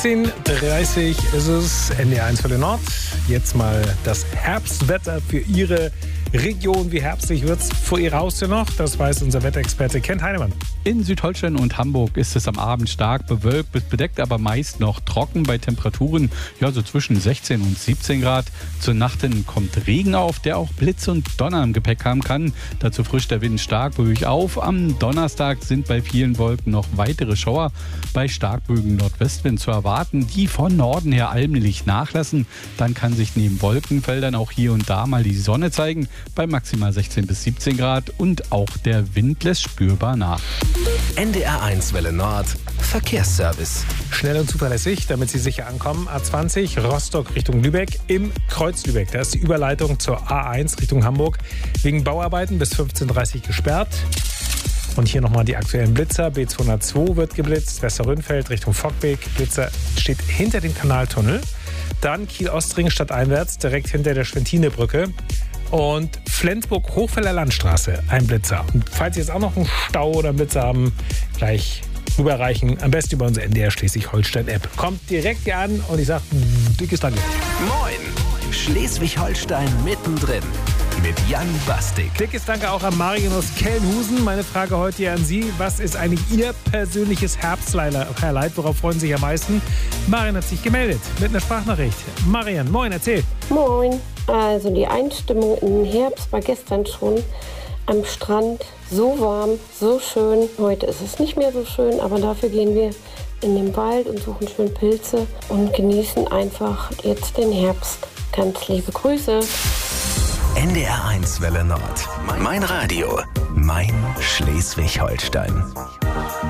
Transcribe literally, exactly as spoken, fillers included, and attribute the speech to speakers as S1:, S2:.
S1: zehn Uhr dreißig ist es, N D R eins für den Nord. Jetzt mal das Herbstwetter für Ihre Region. Wie herbstlich wird es vor Ihrer Haustür noch? Das weiß unser Wetterexperte Kent Heinemann.
S2: In Südholstein und Hamburg ist es am Abend stark bewölkt, bis bedeckt, aber meist noch trocken bei Temperaturen ja, so zwischen sechzehn und siebzehn Grad. Zur Nacht hin kommt Regen auf, der auch Blitz und Donner im Gepäck haben kann. Dazu frischt der Wind stark böig auf. Am Donnerstag sind bei vielen Wolken noch weitere Schauer bei starkböigem Nordwestwind zu erwarten, die von Norden her allmählich nachlassen. Dann kann sich neben Wolkenfeldern auch hier und da mal die Sonne zeigen, bei maximal sechzehn bis siebzehn Grad, und auch der Wind lässt spürbar nach.
S3: N D R eins Welle Nord Verkehrsservice.
S1: Schnell und zuverlässig, damit Sie sicher ankommen. A zwanzig Rostock Richtung Lübeck im Kreuz Lübeck. Da ist die Überleitung zur A eins Richtung Hamburg wegen Bauarbeiten bis fünfzehn Uhr dreißig gesperrt. Und hier nochmal die aktuellen Blitzer. B zweihundertzwei wird geblitzt, Westerrönfeld Richtung Fockbeek. Blitzer steht hinter dem Kanaltunnel. Dann Kiel-Ostring stadteinwärts, direkt hinter der Schwentinebrücke. Und Flensburg-Hochfelder Landstraße, ein Blitzer. Und falls Sie jetzt auch noch einen Stau oder einen Blitzer haben, gleich rüberreichen. Am besten über unsere N D R Schleswig-Holstein-App. Kommt direkt hier an und ich sage, dickes Danke.
S3: Moin, Schleswig-Holstein mittendrin mit Jan Bastik.
S1: Dickes Danke auch an Marion aus Kellenhusen. Meine Frage heute hier an Sie. Was ist eigentlich Ihr persönliches Herbsthighlight? Worauf freuen Sie sich am meisten? Marion hat sich gemeldet mit einer Sprachnachricht. Marion, moin, erzähl.
S4: Moin. Also die Einstimmung in den Herbst war gestern schon am Strand. So warm, so schön. Heute ist es nicht mehr so schön, aber dafür gehen wir in den Wald und suchen schön Pilze und genießen einfach jetzt den Herbst. Ganz liebe Grüße.
S3: N D R eins Welle Nord. Mein Radio. Mein Schleswig-Holstein.